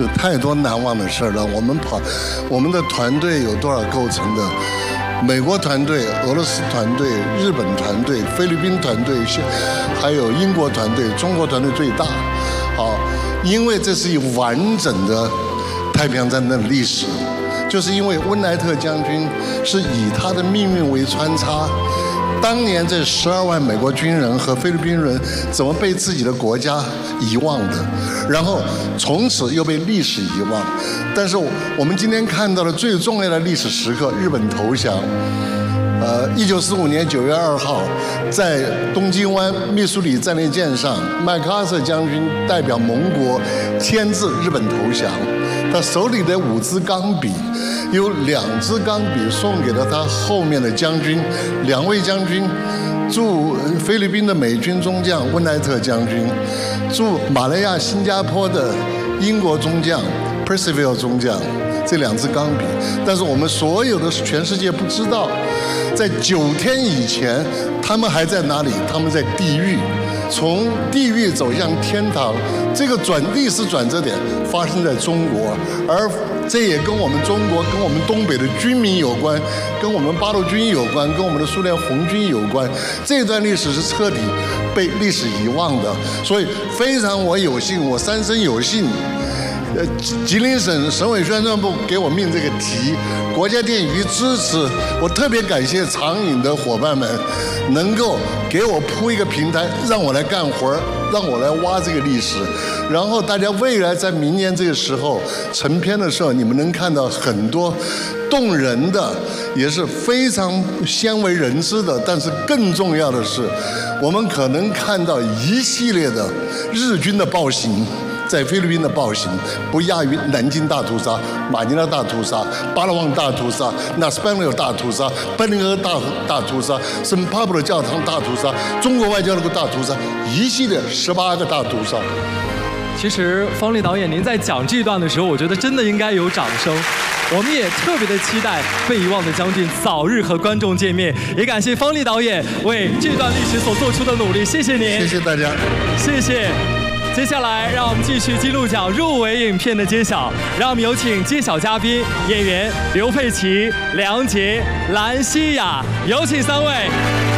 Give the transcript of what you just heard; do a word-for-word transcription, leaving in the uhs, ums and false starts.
有太多难忘的事了。我们跑，我们的团队有多少构成的？美国团队、俄罗斯团队、日本团队、菲律宾团队，还有英国团队、中国团队最大。好，因为这是一完整的太平洋战争的历史，就是因为温莱特将军是以他的命运为穿插。当年这十二万美国军人和菲律宾人怎么被自己的国家遗忘的，然后从此又被历史遗忘。但是我们今天看到的最重要的历史时刻，日本投降。呃，一九四五年九月二号，在东京湾密苏里战列舰上，麦克阿瑟将军代表盟国签字日本投降。他手里的五支钢笔，有两支钢笔送给了他后面的将军，两位将军，驻菲律宾的美军中将温莱特将军，驻马来亚、新加坡的英国中将 Percival 中将，这两支钢笔。但是我们所有的全世界不知道，在九天以前，他们还在哪里？他们在地狱。从地狱走向天堂，这个转历史转折点发生在中国，而这也跟我们中国、跟我们东北的军民有关，跟我们八路军有关，跟我们的苏联红军有关。这段历史是彻底被历史遗忘的，所以非常我有幸，我三生有幸。呃，吉林省省委宣传部给我命这个题，国家电影局支持，我特别感谢长影的伙伴们，能够给我铺一个平台，让我来干活，让我来挖这个历史。然后大家未来在明年这个时候成片的时候，你们能看到很多动人的，也是非常鲜为人知的。但是更重要的是，我们可能看到一系列的日军的暴行。在菲律宾的暴行不亚于南京大屠杀、马尼拉大屠杀、巴拉望大屠杀、纳斯班纽大屠杀、班尼俄大大屠杀、圣帕布的教堂大屠杀、中国外交那个大屠杀，一系列十八个大屠杀。 其实方力导演，您在讲这段的时候，我觉得真的应该有掌声。我们也特别的期待被遗忘的将军早日和观众见面，也感谢方力导演为这段历史所做出的努力，谢谢您， 谢谢大家， 谢谢。接下来，让我们继续金鹿奖入围影片的揭晓。让我们有请揭晓嘉宾演员刘佩琦、梁洁、兰西亚，有请三位。